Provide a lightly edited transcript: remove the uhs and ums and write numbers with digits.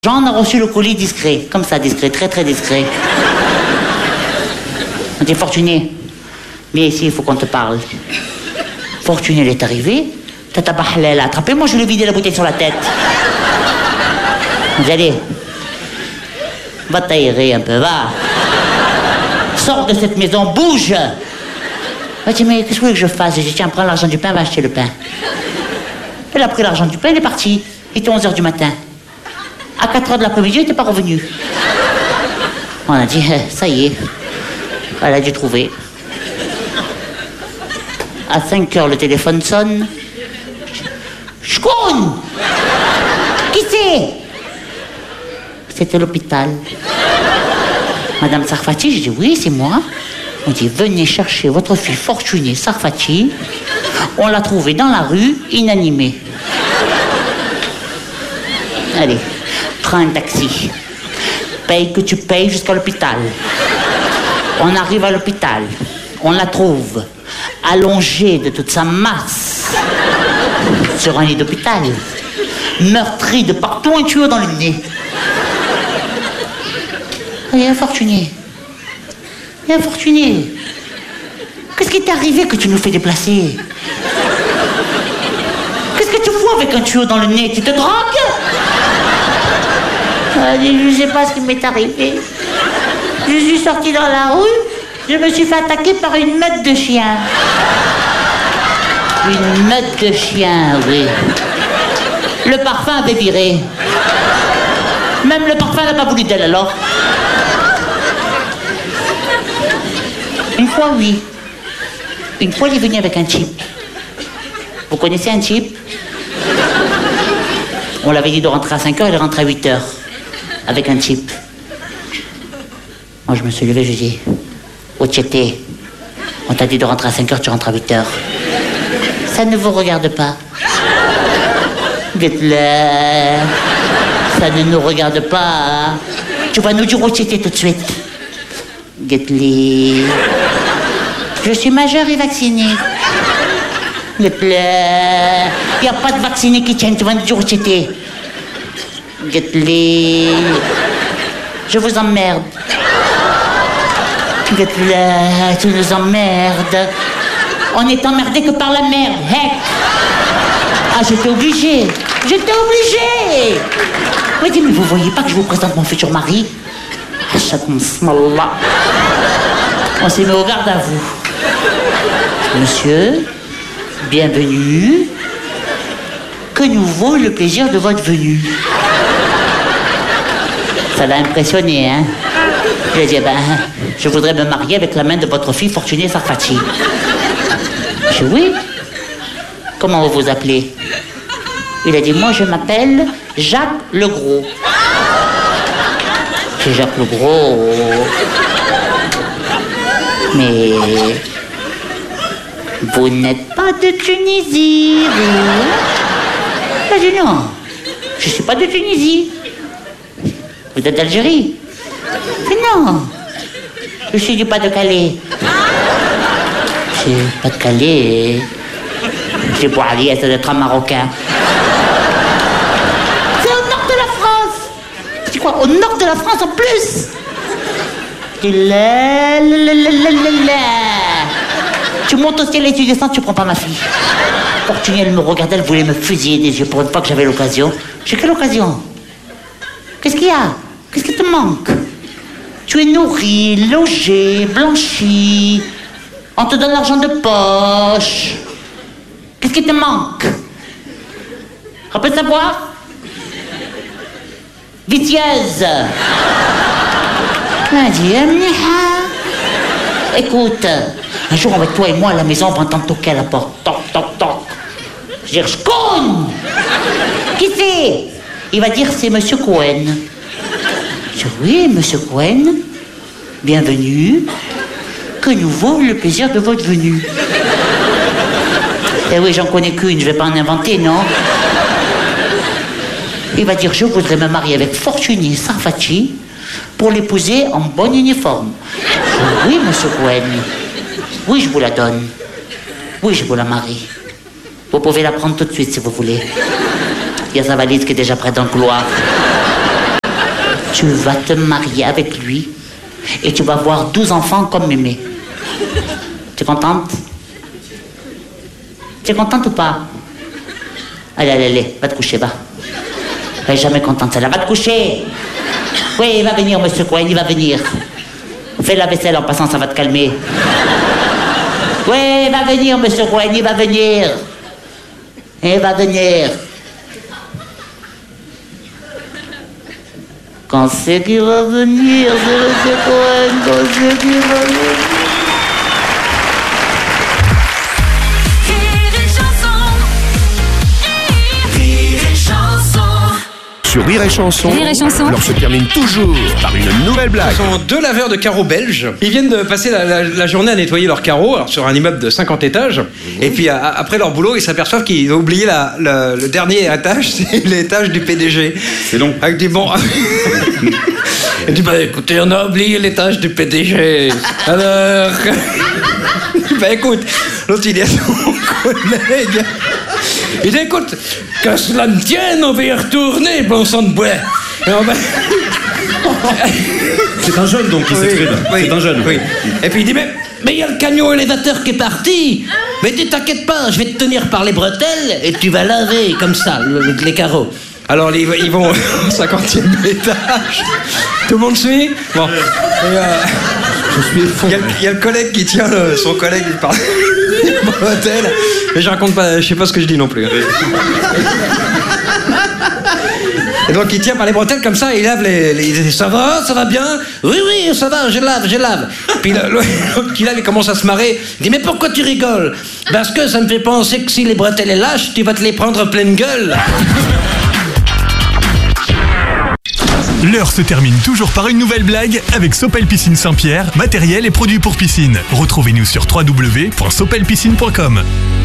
Jean a reçu le colis discret, comme ça, discret, très très discret. On dit Fortuné, viens ici, il faut qu'on te parle. Fortuné, elle est arrivée, Tata Bahlel a attrapé, moi je lui ai vidé la bouteille sur la tête. On dit allez, va t'aérer un peu, va. Sors de cette maison, bouge. Elle dit mais qu'est-ce que vous voulez que je fasse? J'ai dit tiens, prends l'argent du pain, va acheter le pain. Elle a pris l'argent du pain, elle est partie. Il était 11h du matin. À 4h de l'après-midi, elle n'était pas revenue. On a dit, ça y est, elle a dû trouver. À 5h, le téléphone sonne. Chkoun! Qui c'est? C'était l'hôpital. Madame Sarfati, je dis oui, c'est moi. On dit, venez chercher votre fille Fortunée Sarfati. On l'a trouvée dans la rue, inanimée. Allez. Prends un taxi. Paye que tu payes jusqu'à l'hôpital. On arrive à l'hôpital. On la trouve allongée de toute sa masse sur un lit d'hôpital. Meurtrie de partout, un tuyau dans le nez. Et infortuné. Et infortuné. Qu'est-ce qui t'est arrivé que tu nous fais déplacer? Qu'est-ce que tu fous avec un tuyau dans le nez? Tu te drogues? Je ne sais pas ce qui m'est arrivé. Je suis sortie dans la rue, je me suis fait attaquer par une meute de chiens. Une meute de chiens, oui. Le parfum avait viré. Même le parfum n'a pas voulu d'elle alors. Une fois, oui. Une fois, il est venu avec un chip. Vous connaissez un chip? On l'avait dit de rentrer à 5h, il est rentré à 8h. Avec un chip. Moi, je me suis levé, je dis, où tu étais? On t'a dit de rentrer à 5h, tu rentres à 8h. Ça ne vous regarde pas. Dites-le. Ça ne nous regarde pas. Tu vas nous dire où tu étais tout de suite. Dites-le. Je suis majeure et vaccinée. Dites-le. Il n'y a pas de vaccinés qui tiennent, tu vas nous dire où tu étais. Dites-le. Je vous emmerde. Dites-le. Tu nous emmerdes. On est emmerdé que par la merde. Heck. Ah, j'étais obligée. J'étais obligée. Oui, dis, mais vous voyez pas que je vous présente mon futur mari? On s'est mis au garde à vous. Monsieur, bienvenue. Que nous vaut le plaisir de votre venue? Ça l'a impressionné, hein? Je lui ai dit, je voudrais me marier avec la main de votre fille Fortunée Sarfati. Je dis, oui. Comment vous vous appelez? Il a dit, moi je m'appelle Jacques Legros. C'est Jacques Legros. Mais vous n'êtes pas de Tunisie, vous? Il a dit, non, je ne suis pas de Tunisie. Vous êtes d'Algérie? Mais non, je suis du Pas-de-Calais. C'est Pas-de-Calais. C'est pour aller, ça doit être un Marocain. C'est au nord de la France. C'est quoi, au nord de la France en plus? Tu montes au ciel et tu descends, tu prends pas ma fille. Fortuné, elle me regardait, elle voulait me fusiller des yeux pour une fois que j'avais l'occasion. J'ai quelle occasion? Qu'est-ce qu'il y a? Qu'est-ce qui te manque? Tu es nourri, logé, blanchi. On te donne l'argent de poche. Qu'est-ce qui te manque? On peut savoir? Vitieuse. Écoute, un jour avec toi et moi à la maison, on va entendre toquer à la porte. Toc, toc, toc. Je vais dire, Chkoun! Qui c'est? Il va dire, c'est Monsieur Cohen. Je dis, oui, Monsieur Cohen, bienvenue. Que nous vaut le plaisir de votre venue? Eh oui, j'en connais qu'une, je vais pas en inventer, non? Il va dire, je voudrais me marier avec Fortuné Sarfati pour l'épouser en bon uniforme. Je dis, oui, Monsieur Cohen. Oui, je vous la donne. Oui, je vous la marie. Vous pouvez la prendre tout de suite si vous voulez. Il y a sa valise qui est déjà prête dans le couloir. Tu vas te marier avec lui et tu vas avoir 12 enfants comme mémé. Tu es contente? Tu es contente ou pas? Allez, va te coucher, va. Elle est jamais contente, celle-là. Va te coucher. Oui, il va venir, monsieur Cohen, il va venir. Fais la vaisselle en passant, ça va te calmer. Oui, il va venir, monsieur Cohen, il va venir. Il va venir. Quand c'est qu'il va venir, c'est monsieur Cohen, quand c'est qu'il va venir. Sur Rire et Chanson, alors se termine toujours par une nouvelle blague. Ce sont deux laveurs de carreaux belges. Ils viennent de passer la journée à nettoyer leurs carreaux sur un immeuble de 50 étages. Et puis après leur boulot, ils s'aperçoivent qu'ils ont oublié le dernier étage, c'est l'étage du PDG. C'est long. Avec des bons... Il dit, écoutez, on a oublié l'étage du PDG. Alors... écoute, l'autre il dit à son collègue... Il dit, écoute, que cela ne tienne, on va y retourner, bon sang de bois. C'est un jeune donc qui s'exprime. Oui, c'est un jeune. Oui. Et puis il dit, mais il y a le camion élévateur qui est parti. Mais tu t'inquiète pas, je vais te tenir par les bretelles et tu vas laver comme ça les carreaux. Alors ils vont au 50e étage. Tout le monde suit? Bon. Je suis fou. Il y a le collègue qui tient son collègue par les bretelles. Mais je raconte pas, je sais pas ce que je dis non plus. Et donc il tient par les bretelles comme ça, il lave il dit, ça va bien? Oui, ça va, je lave. Puis l'autre qui lave, il commence à se marrer. Il dit, mais pourquoi tu rigoles? Parce que ça me fait penser que si les bretelles est lâches, tu vas te les prendre en pleine gueule. L'heure se termine toujours par une nouvelle blague avec Sopel Piscine Saint-Pierre, matériel et produits pour piscine. Retrouvez-nous sur www.sopelpiscine.com.